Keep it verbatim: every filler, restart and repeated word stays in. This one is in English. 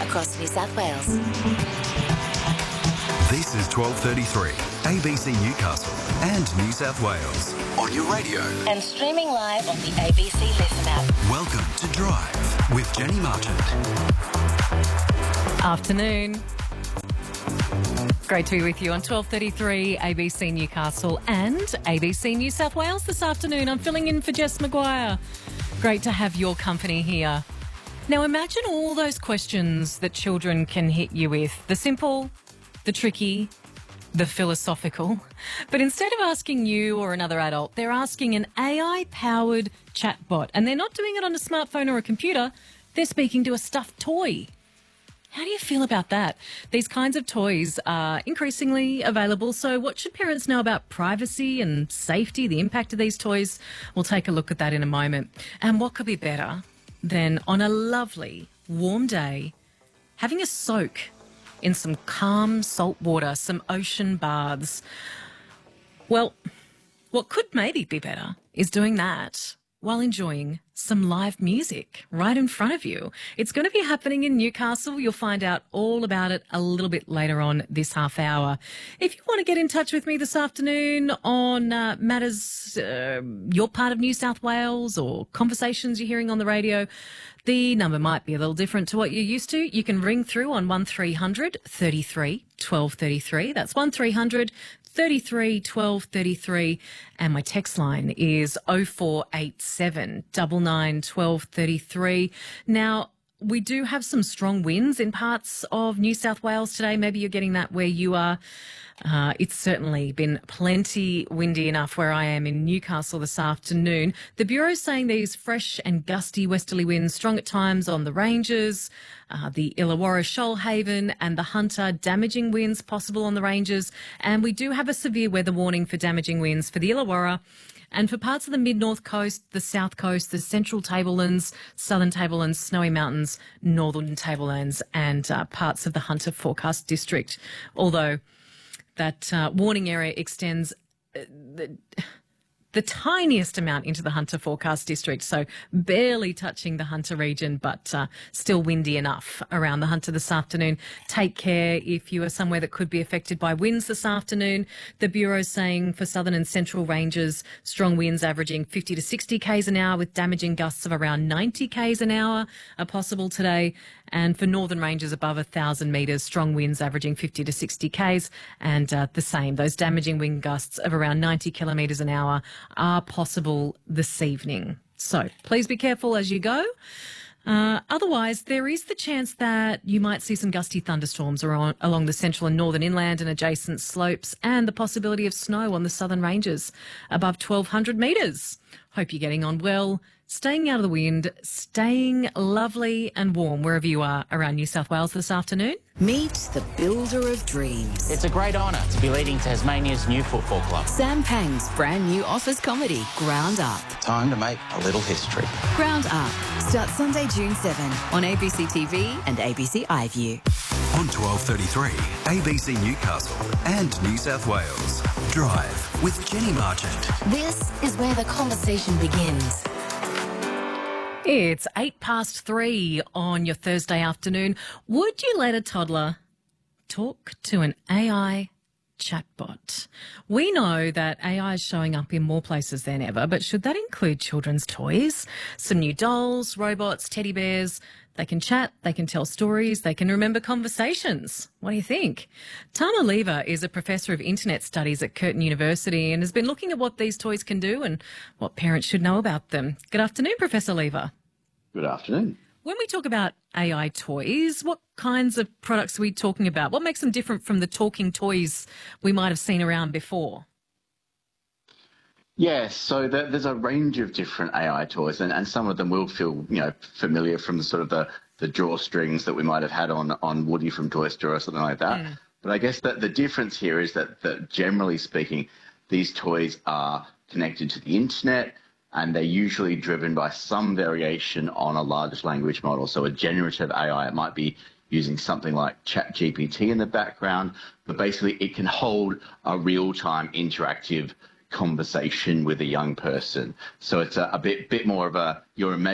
across New South Wales. This is twelve thirty-three, A B C Newcastle and New South Wales. On your radio. And streaming live on the A B C Listen app. Welcome to Drive with Jenny Marchant. Afternoon. Great to be with you on twelve thirty-three A B C Newcastle and A B C New South Wales this afternoon. I'm filling in for Jess Maguire. Great to have your company here. Now imagine all those questions that children can hit you with. The simple, the tricky, the philosophical. But instead of asking you or another adult, they're asking an A I-powered chatbot. And they're not doing it on a smartphone or a computer. They're speaking to a stuffed toy. How do you feel about that? These kinds of toys are increasingly available, so what should parents know about privacy and safety, the impact of these toys? We'll take a look at that in a moment. And what could be better than on a lovely, warm day, having a soak in some calm salt water, some ocean baths? Well, what could maybe be better is doing that while enjoying some live music right in front of you. It's going to be happening in Newcastle. You'll find out all about it a little bit later on this half hour. If you want to get in touch with me this afternoon on uh, matters, uh, your part of New South Wales or conversations you're hearing on the radio, the number might be a little different to what you're used to. You can ring through on one three hundred thirty-three twelve thirty-three. That's one three hundred thirty-three twelve thirty-three, and my text line is oh four eight seven nine nine one two three three. Now, we do have some strong winds in parts of New South Wales today. Maybe you're getting that where you are. Uh, it's certainly been plenty windy enough where I am in Newcastle this afternoon. The Bureau's saying these fresh and gusty westerly winds, strong at times on the ranges, uh, the Illawarra, Shoalhaven and the Hunter, damaging winds possible on the ranges. And we do have a severe weather warning for damaging winds for the Illawarra and for parts of the mid-north coast, the south coast, the central tablelands, southern tablelands, snowy mountains, northern tablelands and uh, parts of the Hunter forecast district. Although that uh, warning area extends uh, the, the tiniest amount into the Hunter forecast district, so barely touching the Hunter region, but uh, still windy enough around the Hunter this afternoon. Take care if you are somewhere that could be affected by winds this afternoon. The Bureau's saying for southern and central ranges, strong winds averaging fifty to sixty k's an hour with damaging gusts of around ninety k's an hour are possible today. And for northern ranges above one thousand metres, strong winds averaging fifty to sixty k's and uh, the same. Those damaging wind gusts of around ninety kilometres an hour are possible this evening. So please be careful as you go. Uh, otherwise, there is the chance that you might see some gusty thunderstorms around, along the central and northern inland and adjacent slopes, and the possibility of snow on the southern ranges above twelve hundred metres. Hope you're getting on well, staying out of the wind, staying lovely and warm wherever you are around New South Wales this afternoon. Meet the builder of dreams. It's a great honour to be leading Tasmania's new football club. Sam Pang's brand new office comedy, Ground Up. Time to make a little history. Ground Up starts Sunday, June seventh on A B C T V and A B C iView. On twelve thirty-three, A B C Newcastle and New South Wales. Drive with Jenny Marchant. This is where the conversation begins. It's eight past three on your Thursday afternoon. Would you let a toddler talk to an A I chatbot? We know that A I is showing up in more places than ever, but should that include children's toys? Some new dolls, robots, teddy bears. They can chat, they can tell stories, they can remember conversations. What do you think? Tama Lever is a professor of internet studies at Curtin University and has been looking at what these toys can do and what parents should know about them. Good afternoon, Professor Lever. Good afternoon. When we talk about A I toys, what kinds of products are we talking about? What makes them different from the talking toys we might have seen around before? Yes, so there, there's a range of different A I toys, and, and some of them will feel, you know, familiar from the sort of the, the drawstrings that we might have had on, on Woody from Toy Story or something like that. Mm. But I guess that the difference here is that, that generally speaking, these toys are connected to the internet, and they're usually driven by some variation on a large language model. So a generative A I, it might be using something like ChatGPT in the background, but basically it can hold a real-time interactive conversation with a young person. So it's a, a bit bit more of a, you're imagining